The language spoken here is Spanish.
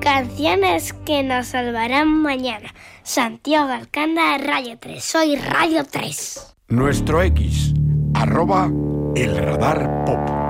Canciones que nos salvarán mañana. Santiago Alcántara, Radio 3. Soy Radio 3. Nuestro X, @El Radar Pop.